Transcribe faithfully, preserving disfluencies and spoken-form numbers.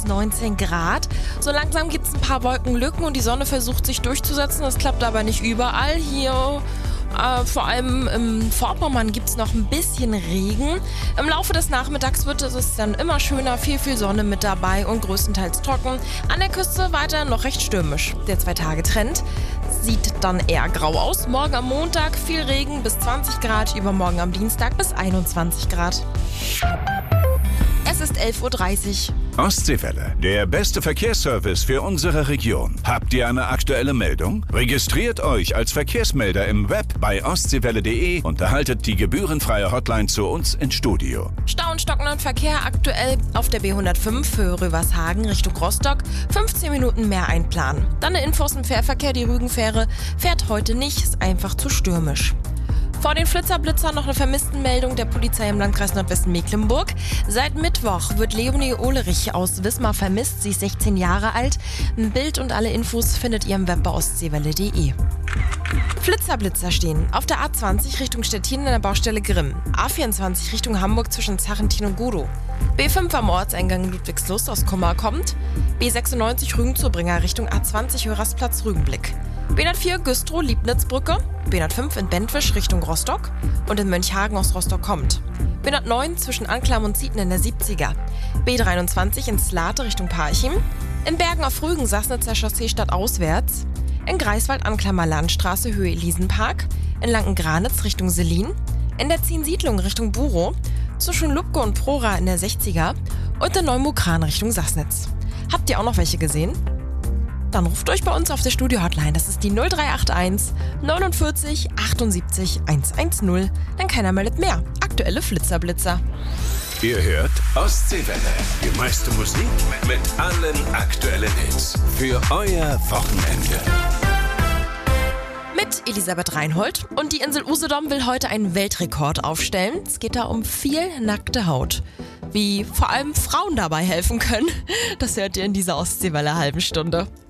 bis neunzehn Grad. So langsam gibt es ein paar Wolkenlücken und die Sonne versucht sich durchzusetzen. Das klappt aber nicht überall. Hier äh, vor allem im Vorpommern gibt es noch ein bisschen Regen. Im Laufe des Nachmittags wird es dann immer schöner, viel, viel Sonne mit dabei und größtenteils trocken. An der Küste weiter noch recht stürmisch. Der Zwei-Tage-Trend sieht dann eher grau aus. Morgen am Montag viel Regen bis zwanzig Grad, übermorgen am Dienstag bis einundzwanzig Grad. Es ist elf Uhr dreißig. Ostseewelle, der beste Verkehrsservice für unsere Region. Habt ihr eine aktuelle Meldung? Registriert euch als Verkehrsmelder im Web bei ostseewelle punkt de und erhaltet die gebührenfreie Hotline zu uns ins Studio. Stau und stockender Verkehr aktuell auf der B hundertfünf für Rövershagen Richtung Rostock. fünfzehn Minuten mehr einplanen. Dann eine Info aus dem Fährverkehr. Die Rügenfähre fährt heute nicht, ist einfach zu stürmisch. Vor den Flitzerblitzern noch eine Vermisstenmeldung der Polizei im Landkreis Nordwesten-Mecklenburg. Seit Mittwoch wird Leonie Ohlerich aus Wismar vermisst. Sie ist sechzehn Jahre alt. Ein Bild und alle Infos findet ihr im Web bei ostseewelle punkt de. Flitzerblitzer stehen auf der A zwanzig Richtung Stettin an der Baustelle Grimm, A vierundzwanzig Richtung Hamburg zwischen Zachentin und Gudow, B fünf am Ortseingang Ludwigslust aus Kummer kommt, B sechsundneunzig Rügen-Zurbringer Richtung A zwanzig Hörersplatz Rügenblick, B hundertvier Güstrow-Liebnitzbrücke, B hundertfünf in Bentwisch Richtung Rostock und in Mönchhagen aus Rostock kommt, B hundertneun zwischen Anklam und Zieten in der siebziger, B dreiundzwanzig in Slate Richtung Parchim, in Bergen auf Rügen Sassnitzer Chaussee stadtauswärts, in Greifswald Anklammer Landstraße Höhe Elisenpark, in Lanken-Granitz Richtung Selin, in der Ziensiedlung Richtung Burow, zwischen Lubke und Prora in der sechziger und in Neumukran Richtung Sassnitz. Habt ihr auch noch welche gesehen? Dann ruft euch bei uns auf der Studio-Hotline. Das ist die null drei acht eins neunundvierzig achtundsiebzig hundertzehn. Denn keiner meldet mehr. Aktuelle Flitzerblitzer. Ihr hört Ostseewelle. Die meiste Musik mit allen aktuellen Hits. Für euer Wochenende. Mit Elisabeth Reinhold. Und die Insel Usedom will heute einen Weltrekord aufstellen. Es geht da um viel nackte Haut. Wie vor allem Frauen dabei helfen können, das hört ihr in dieser Ostseewelle halben Stunde.